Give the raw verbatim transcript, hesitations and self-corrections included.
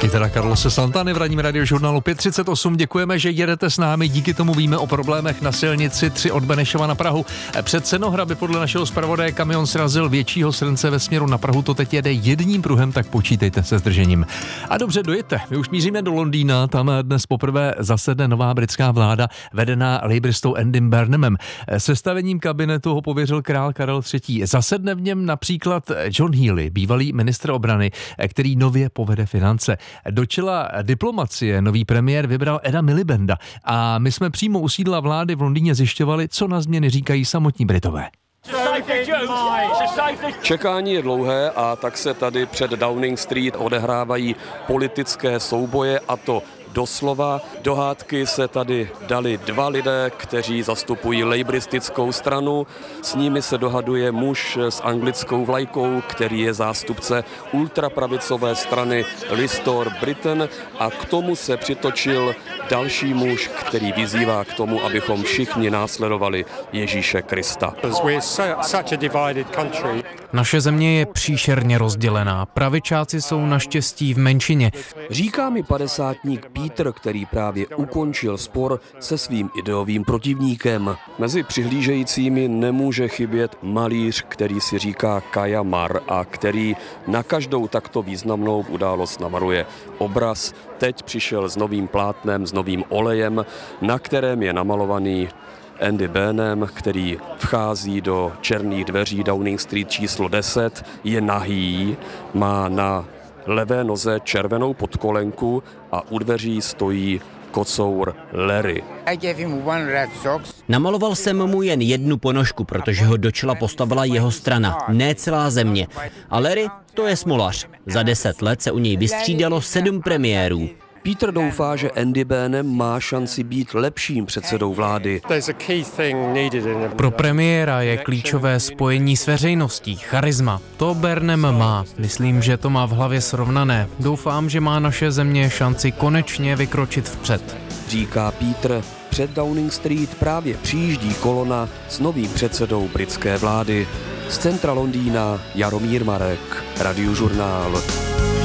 I teda Carlose Santany v ranním radiožurnálu pět třicet osm. Děkujeme, že jedete s námi, díky tomu víme o problémech na silnici tři od Benešova na Prahu. Před Senohraby podle našeho zpravodaje kamion srazil většího srnce ve směru na Prahu, to teď jede jedním pruhem, tak počítejte se zdržením. A dobře, dojete. My už míříme do Londýna, tam dnes poprvé zasedne nová britská vláda vedená labouristou Andym Burnhamem. Sestavením kabinetu ho pověřil král Karel třetí. Zasedne v něm například John Healey, bývalý ministr obrany, který nově povede finance. Do čela diplomacie nový premiér vybral Eda Milibanda a my jsme přímo u sídla vlády v Londýně zjišťovali, co na změny říkají samotní Britové. Čekání je dlouhé a tak se tady před Downing Street odehrávají politické souboje, a to doslova. Do hádky se tady dali dva lidé, kteří zastupují labouristickou stranu. S nimi se dohaduje muž s anglickou vlajkou, který je zástupce ultrapravicové strany Restore Britain, a k tomu se přitočil další muž, který vyzývá k tomu, abychom všichni následovali Ježíše Krista. Naše země je příšerně rozdělená. Pravičáci jsou naštěstí v menšině. Říká mi padesátník Peter, který právě ukončil spor se svým ideovým protivníkem. Mezi přihlížejícími nemůže chybět malíř, který si říká Kaja Mar a který na každou takto významnou událost namaruje obraz. Teď přišel s novým plátnem, s novým olejem, na kterém je namalovaný Andy Burnham, který vchází do černých dveří Downing Street číslo deset, je nahý, má na levé noze červenou podkolenku a u dveří stojí kocour Larry. Namaloval jsem mu jen jednu ponožku, protože ho do čela postavila jeho strana, ne celá země. A Larry, to je smolař. Za deset let se u něj vystřídalo sedm premiérů. Peter doufá, že Andy Burnham má šanci být lepším předsedou vlády. Pro premiéra je klíčové spojení s veřejností, charisma. To Burnham má. Myslím, že to má v hlavě srovnané. Doufám, že má naše země šanci konečně vykročit vpřed. Říká Peter. Před Downing Street právě přijíždí kolona s novým předsedou britské vlády. Z centra Londýna Jaromír Marek, Radiožurnál.